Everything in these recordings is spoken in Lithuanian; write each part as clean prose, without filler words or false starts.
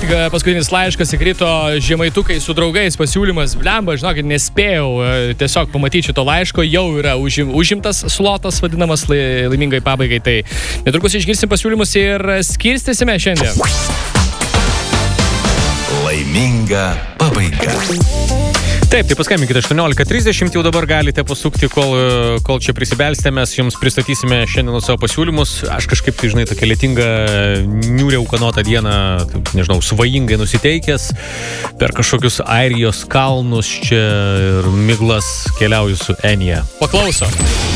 tik paskutinis laiškas įkrito žemaitukai su draugais pasiūlymas. Blemba, žinokit, nespėjau tiesiog pamatyti šito laiško, jau yra užimtas slotas vadinamas laimingai pabaigai. Tai netrukus išgirsim pasiūlymus ir skirstysime šiandien. Laiminga pabaiga. Taip, tai paskambinkite 18:30, jau dabar galite pasukti, kol čia prisibelsite, mes jums pristatysime šiandien savo pasiūlymus. Aš kažkaip, tai žinai, tokia lietinga, niūrė ūkanotą dieną, nežinau, svajingai nusiteikęs, per kažkokius Airijos kalnus čia ir miglas keliauju su Enija. Paklauso.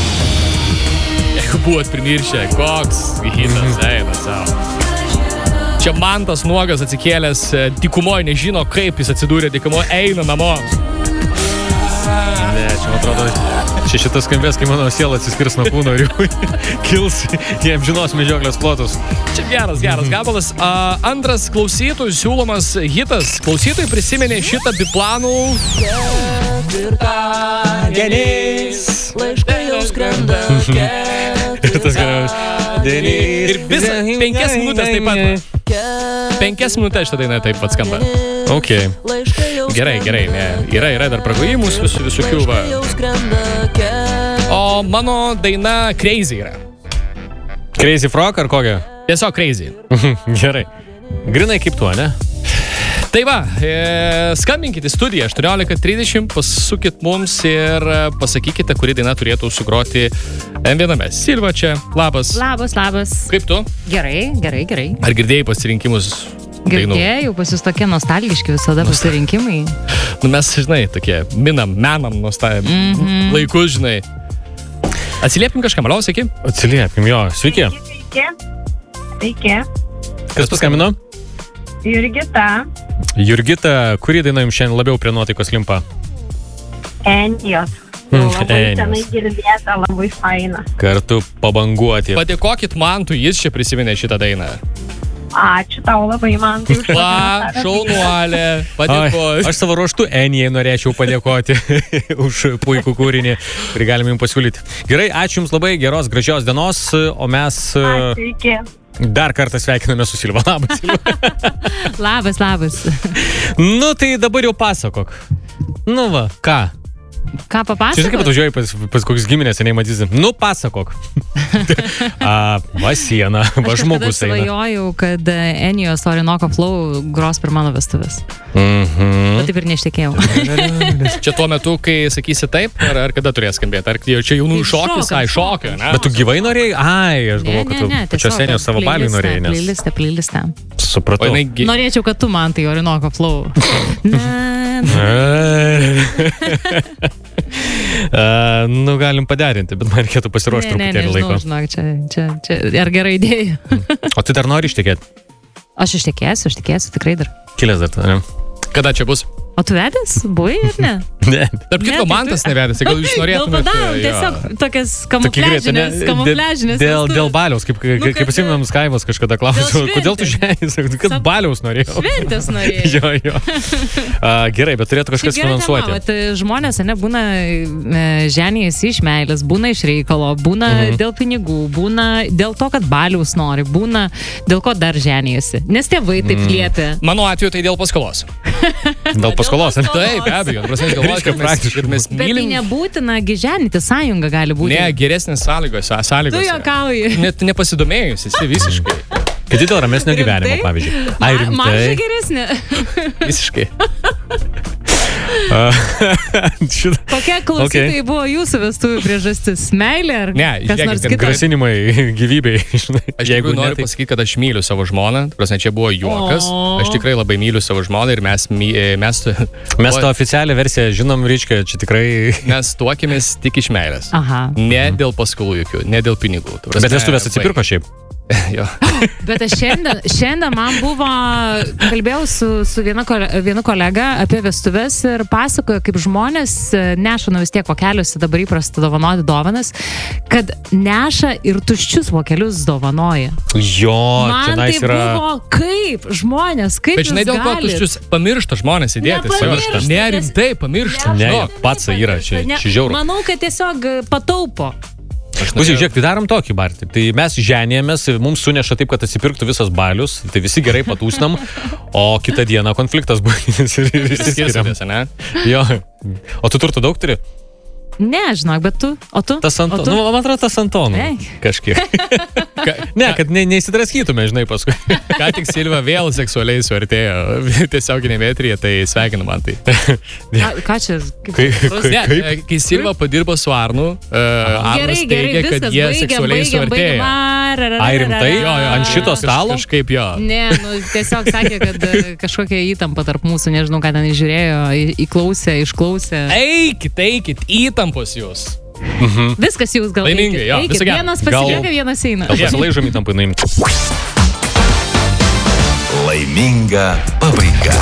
Jeigu buvot primiršę, koks hitas eina savo. Čia Mantas nuogas atsikėlęs dykumoje, nežino, kaip jis atsidūrė dykumoje, eina namo. Ne, čia man atrodo, čia šitas skambės, kai mano siela atsiskirs nuo kūno ir kils į amžinos medžioklės plotus. Čia geras gabalas. Antras klausytojų siūlomas hitas. Klausytojai prisiminė šitą biplanų. Laiškai jau skrenda. Ir tas gerai. Ir visą 5 minutės taip pat. 5 minutės šitą dainą taip pat skamba. Ok. Gerai, ne. Yra dar pragojimus visokių va. O mano daina Crazy yra. Crazy Frog ar kokia? Tiesiog Crazy. Gerai. Grinai kaip tu, ne? Tai va, skambinkite į studiją 18:30, pasukit mums ir pasakykite, kuri daina turėtų sugroti M1. Silva čia, labas. Labas. Kaip tu? Gerai. Ar girdėjai pasirinkimus dainų? Girdėjau, pas jūs tokie nostalgiški visada pasirinkimai. Nu mes, žinai, tokie menam laikus, žinai. Atsiliepim kažkam, aliau, sveiki? Atsiliepim, jo, sveiki. Sveiki. Kas paskambino? Jurgita, kuri daina jums šiandien labiau prie nuotaikos limpa? Enijos. Labai Enijos. senai girdėta, labai faina. Kartu pabanguoti. Padėkokit Mantui, jis čia prisiminė šitą dainą. Ačiū tau labai, man tai už Va, šaunuolė, padėkoju. Aš savo ruoštų Enijai norėčiau padėkoti už puikų kūrinį, kurį galime jums pasiūlyti. Gerai, ačiū jums labai, geros, gražios dienos, o mes Ačiū, iki. dar kartą sveikiname su Silva. Labas, Silva. Labas. Nu, tai dabar jau pasakok. Nu va, ką? Ką papasakot? Čia kaip atvažiuoji pas kokius giminės, seniai matysim. Nu, pasakok. Va siena, va žmogus eina. Aš svajojau, kad Enijos Orinoco Flow gros per mano vestuvės. Bet taip ir neištekėjau. Čia tuo metu, kai sakysi taip, ar kada turės skambėti? Ar čia jaunų šokis, šokio, ne? Bet tu gyvai norėjai? Ai, aš galvoju, kad tu pačios Enijos savo baliui norėjai. Playlistę. Supratau. Norėčiau, kad tu man tai Orinoco Flow. Nu, galim paderinti, bet man reikėtų pasiruošti truputėlį laiko. Nežinau, čia ar gera idėja. O tu dar nori ištekėti? Aš ištekėsiu, tikrai dar. Kilęs dar, ne? Kada čia bus? O tu vedęs? Buvai ar ne? Ne. Tarp kitko, Mantas nevedęs, gal jūs norėtumėte. Gal padarom tiesiog tokias kamufliažinės. Dėl baliaus, kaip atsimėm Skaivas kažkada klausiau, kodėl tu žemės, kad baliaus norėjau. Šventės norėjau. Jo. Gerai, bet turėtų kažkas finansuoti. Žmonės, būna ženijasi iš meilės, būna iš reikalo, būna dėl pinigų, būna dėl to, kad baliaus nori, būna dėl ko dar ženijasi. Nes tėvai taip liepia. Mano atveju tai dėl paskolos. Dėl paskolos, ne? Taip, be abejo. Prasme, galvoju, kad mes Bet tai mylim. nebūtina ženyti, sąjunga gali būti. Ne, geresnės sąlygos. Tu juokauji. Net nepasidomėjus, esi visiškai. Kad dėl ramesnio gyvenimo, pavyzdžiui. Ai, rimtai? Maža geresnė. Visiškai. Kokia klausytojai buvo jūsų vestuvių priežastis? Meilė ar Ne, kas nors žiūrėkit, kitas? Grasinimai gyvybei. Aš jeigu noriu pasakyti, kad aš myliu savo žmoną, prasme, čia buvo juokas. Aš tikrai labai myliu savo žmoną ir mes tą oficialią versiją žinom, Ryčka, čia tikrai... Mes tuokėmės tik iš meilės. Aha. Ne dėl paskolų jokių, ne dėl pinigų. Bet vestuvės atsipirko šiaip. Jo. Bet aš šiandien man buvo, kalbėjau su vienu kolega apie vestuves ir pasakojo, kaip žmonės neša vis tiek vokeliuose, dabar įprasta dovanoti dovanas, kad neša ir tuščius vokelius dovanoja. Jo, Man čia tai yra... buvo, kaip žmonės, kaip Bet žinai, jūs dėl ko galit? tuščius pamiršta žmonės įdėti. Nepamiršta, Ne, nes- rimtai pamiršta. Ne, Žinok. pats yra, čia žiauru. Manau, kad tiesiog pataupo. Klausyk, žiūrėk, tai darom tokį bartį. Tai mes ženėjomės, mums suneša taip, kad atsipirktų visas balius, tai visi gerai patūsnam, O kitą dieną konfliktas baigėsi ir išsiskiriam. Skirsimės, ne? Jo. O tu turtų daug turi? Ne, žinok, bet tu, o tu? Tas Antonas. Nu, man atrodo, tas Antonas. Eik. Kažkiek. Ne, kad neįsidraskytume, žinai, paskui. Ką tik Silva vėl seksualiai suartėjo tiesioginė metrija, tai sveikinu man tai. Ką čia? Ne, kai Silva padirbo su Arnu, Arnas teigia, kad jie seksualiai suartėjo. Ai, rimtai? Jo, ant šito stalo? Kažkaip jo. Ne, nu, tiesiog sakė, kad kažkokia įtampa tarp mūsų, nežinau, ką ten įžiūrėjo, įklausė, išklausė. Eikit, įtampos jūs. Viskas jūs gal. Laimingai, jo, viso gero. Vienas pasilieka, vienas eina. Gal pasilaižom įtampai nuimti. Laiminga pabaiga.